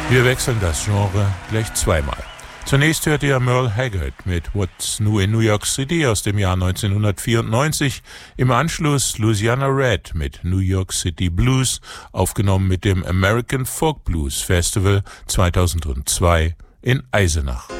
Wir wechseln das Genre gleich zweimal. Zunächst hört ihr Merle Haggard mit What's New in New York City aus dem Jahr 1994. Im Anschluss Louisiana Red mit New York City Blues, aufgenommen mit dem American Folk Blues Festival 2002 in Eisenach.